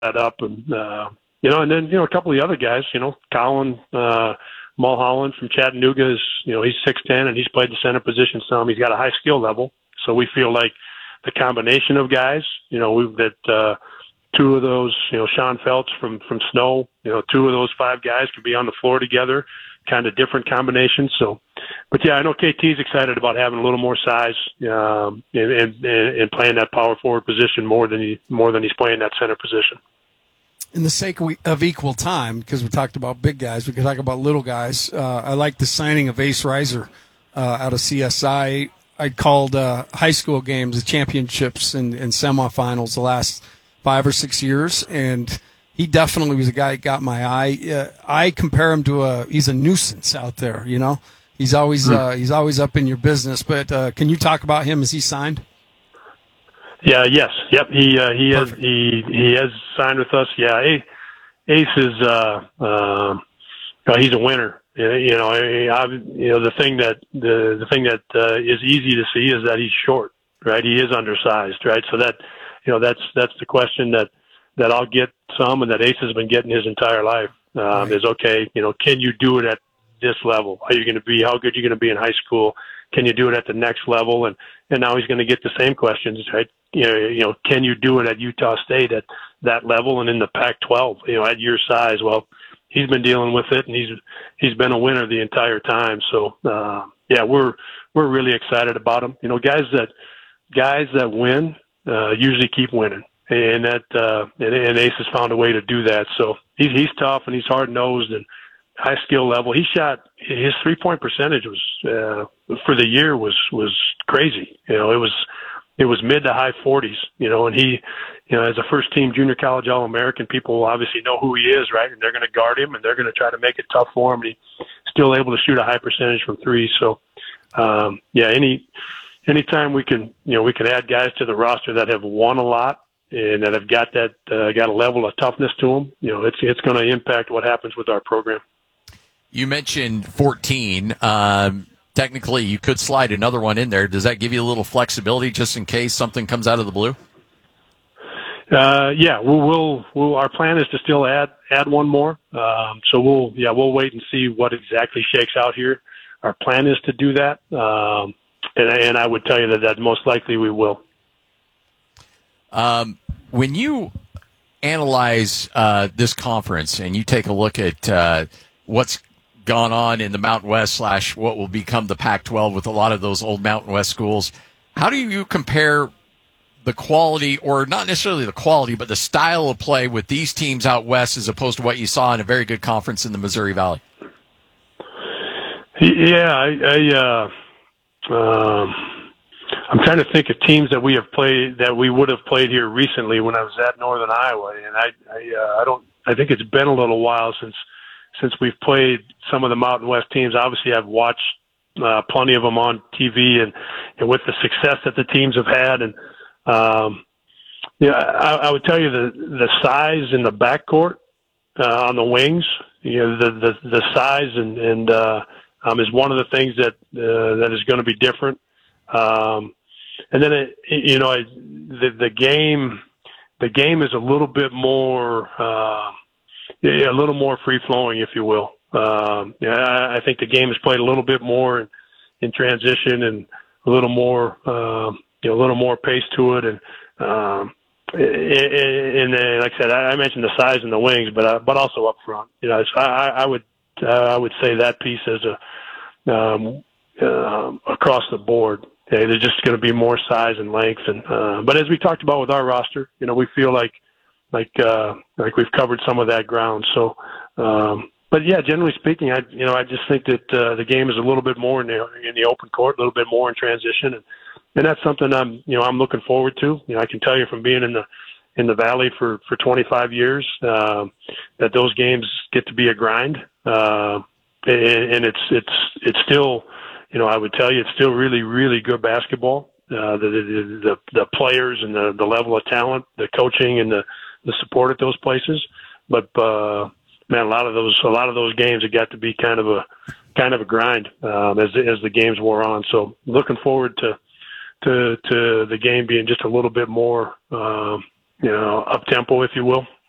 that up, and and then a couple of the other guys, Colin Mulholland from Chattanooga is, he's 6'10", and he's played the center position some. He's got a high skill level, so we feel like the combination of guys, that two of those, Sean Feltz from Snow, two of those five guys could be on the floor together, kind of different combinations. So, but yeah, I know KT's excited about having a little more size and playing that power forward position more than he's playing that center position. In the sake of equal time, because we talked about big guys, we could talk about little guys. I like the signing of Ace Reiser out of CSI. I called high school games, the championships and semifinals the last 5 or 6 years, and he definitely was a guy that got my eye. I compare him to he's a nuisance out there. He's always up in your business. But can you talk about him? Is he signed? Yeah. Yes. Yep. He has signed with us. Yeah. Ace is he's a winner. The thing that is easy to see is that he's short. Right. He is undersized. Right. So that's the question that I'll get some, and that Ace has been getting his entire life. Is okay. Can you do it at this level? How good are you going to be in high school? Can you do it at the next level? And now he's going to get the same questions, right? Can you do it at Utah State at that level and in the Pac-12? At your size. Well, he's been dealing with it, and he's been a winner the entire time. So we're really excited about him. Guys that win usually keep winning, and and Ace has found a way to do that. So he's tough, and he's hard nosed and high skill level. He shot, his 3-point percentage was for the year was crazy. It was mid to high 40s. And he, as a first team junior college All-American, people obviously know who he is, right? And they're going to guard him, and they're going to try to make it tough for him. And he's still able to shoot a high percentage from three. So anytime we can add guys to the roster that have won a lot and that have got a level of toughness to them, it's going to impact what happens with our program. You mentioned 14. Technically, you could slide another one in there. Does that give you a little flexibility just in case something comes out of the blue? We'll our plan is to still add one more. So we'll wait and see what exactly shakes out here. Our plan is to do that. And I would tell you that most likely we will. When you analyze this conference and you take a look at what's gone on in the Mountain West / what will become the Pac-12 with a lot of those old Mountain West schools, how do you compare the quality, or not necessarily the quality, but the style of play with these teams out west as opposed to what you saw in a very good conference in the Missouri Valley? Yeah, I'm trying to think of teams that we would have played here recently when I was at Northern Iowa, and I think it's been a little while since we've played some of the Mountain West teams. Obviously, I've watched plenty of them on TV, and with the success that the teams have had, and I would tell you the size in the backcourt on the wings, the size and is one of the things that is going to be different. And then the game is a little bit more a little more free flowing, if you will. I think the game is played a little bit more in transition and a little more pace to it. And like I said, I mentioned the size and the wings, but also up front. I would say that piece is across the board. There's just going to be more size and length, but as we talked about with our roster, we feel like we've covered some of that ground. So, but yeah, generally speaking, I just think that the game is a little bit more in the open court, a little bit more in transition, and that's something I'm looking forward to. I can tell you from being in the Valley for 25 years that those games get to be a grind, and it's still. I would tell you it's still really, really good basketball. The players and the level of talent, the coaching and the support at those places. But man, a lot of those games have got to be kind of a grind as the games wore on. So looking forward to the game being just a little bit more up tempo, if you will.